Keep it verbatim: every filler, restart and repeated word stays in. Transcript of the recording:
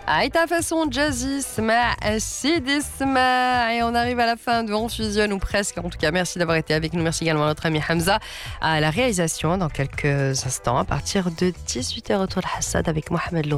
Ah, ta façon jazzy, sma, sidi sma. Et on arrive à la fin de On Fusionne, ou presque. En tout cas, merci d'avoir été avec nous. Merci également à notre ami Hamza à la réalisation dans quelques instants, à partir de dix-huit heures autour de Hassad avec Mohamed Lo.